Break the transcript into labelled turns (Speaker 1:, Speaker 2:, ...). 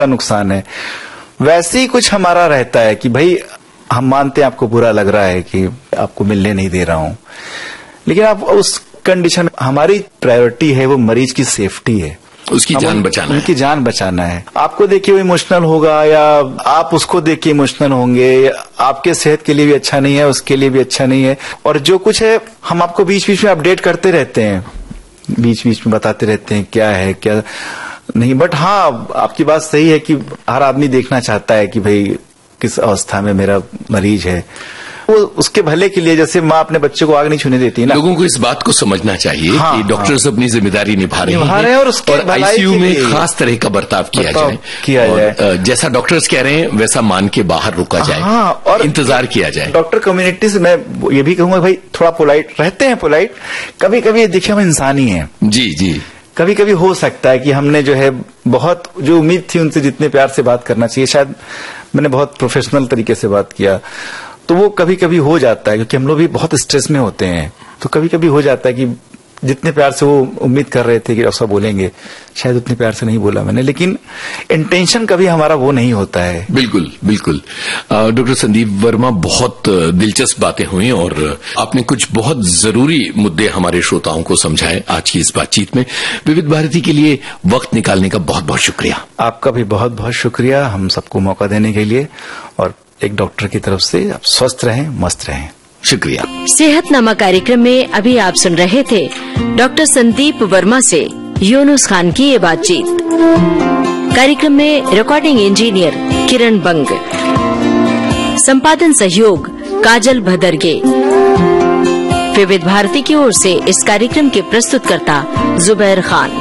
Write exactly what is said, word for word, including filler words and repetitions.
Speaker 1: नुकसान है। वैसे ही कुछ हमारा रहता है कि भाई हम मानते हैं आपको बुरा लग रहा है कि आपको मिलने नहीं दे रहा हूं, लेकिन आप उस कंडीशन, हमारी प्रायोरिटी है वो मरीज की सेफ्टी है,
Speaker 2: उसकी जान बचाना,
Speaker 1: उनकी जान बचाना है। आपको देखिए वो इमोशनल होगा या आप उसको देख के इमोशनल होंगे, आपके सेहत के लिए भी अच्छा नहीं है, उसके लिए भी अच्छा नहीं है। और जो कुछ है हम आपको बीच बीच में अपडेट करते रहते हैं, बीच बीच में बताते रहते हैं क्या है क्या नहीं। बट हाँ, आपकी बात सही है कि हर आदमी देखना चाहता है कि भाई किस अवस्था में मेरा मरीज है, वो उसके भले के लिए। जैसे माँ अपने बच्चे को आग नहीं छूने देती ना,
Speaker 2: लोगों को इस बात को समझना चाहिए हाँ, कि डॉक्टर्स हाँ, अपनी जिम्मेदारी निभा रहे हैं, हैं और उसके और आईसीयू में खास तरह का बर्ताव किया जाए,
Speaker 1: किया
Speaker 2: और जाए। जैसा डॉक्टर्स कह रहे हैं वैसा मान के बाहर रुका जाए
Speaker 1: हाँ, और
Speaker 2: इंतजार किया जाए।
Speaker 1: डॉक्टर कम्युनिटी से मैं ये भी कहूंगा भाई थोड़ा पोलाइट रहते हैं, पोलाइट कभी कभी देखिए हम इंसान ही हैं।
Speaker 2: जी जी,
Speaker 1: कभी कभी हो सकता है कि हमने जो है बहुत जो उम्मीद थी उनसे जितने प्यार से बात करना चाहिए, शायद मैंने बहुत प्रोफेशनल तरीके से बात किया, तो वो कभी कभी हो जाता है क्योंकि हम लोग भी बहुत स्ट्रेस में होते हैं। तो कभी कभी हो जाता है कि जितने प्यार से वो उम्मीद कर रहे थे कि डॉक्टर साहब बोलेंगे, शायद उतने प्यार से नहीं बोला मैंने, लेकिन इंटेंशन कभी हमारा वो नहीं होता है।
Speaker 2: बिल्कुल बिल्कुल। डॉक्टर संदीप वर्मा, बहुत दिलचस्प बातें हुई और आपने कुछ बहुत जरूरी मुद्दे हमारे श्रोताओं को समझाए आज की इस बातचीत में। विविध भारती के लिए वक्त निकालने का बहुत बहुत शुक्रिया।
Speaker 1: आपका भी बहुत बहुत शुक्रिया हम सबको मौका देने के लिए, और एक डॉक्टर की तरफ से आप स्वस्थ रहें, मस्त रहें।
Speaker 2: शुक्रिया।
Speaker 3: सेहतनामा कार्यक्रम में अभी आप सुन रहे थे डॉक्टर संदीप वर्मा से यूनुस खान की ये बातचीत। कार्यक्रम में रिकॉर्डिंग इंजीनियर किरण बंग, संपादन सहयोग काजल भदरगे। विविध भारती की ओर से इस कार्यक्रम के प्रस्तुतकर्ता जुबैर खान।